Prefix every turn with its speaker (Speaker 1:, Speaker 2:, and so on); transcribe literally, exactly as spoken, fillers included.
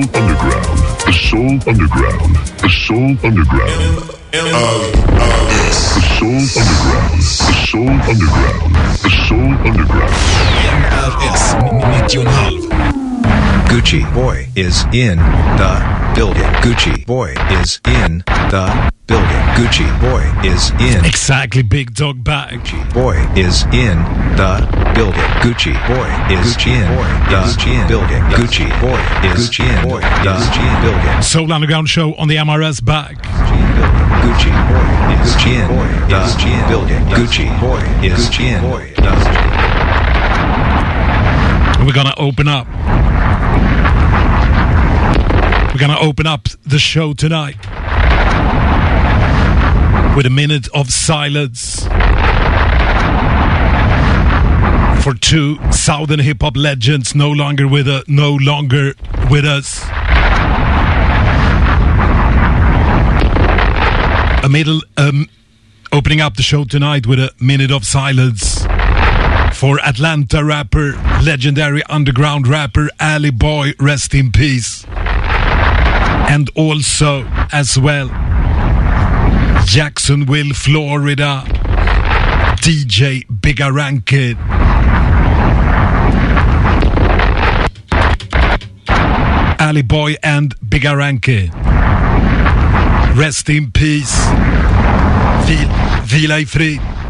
Speaker 1: Underground. The Soul Underground. The Soul Underground. The Soul Underground. The Soul Underground. The Soul Underground.
Speaker 2: M R S nittio och en halv.
Speaker 3: Gucci Boy is in the building. Gucci Boy is in the building. Gucci Boy is in.
Speaker 4: Exactly, Big Dog Bag.
Speaker 3: Gucci Boy is in the building. Gucci Boy is in the building. Gucci Boy is in the building.
Speaker 4: Soul Underground show on the M R S Bag.
Speaker 3: Gucci Boy is in the building. Gucci Boy is in the.
Speaker 4: We're gonna open up. We're gonna open up the show tonight with a minute of silence for two Southern hip-hop legends no longer with us. No longer with us. A middle, um, opening up the show tonight with a minute of silence for Atlanta rapper, legendary underground rapper Ali Boy, rest in peace. And also, as well, Jacksonville, Florida, D J Bigga Rankid. Ali Boy and Bigga Rankid. Rest in peace. Vil, vila i frid.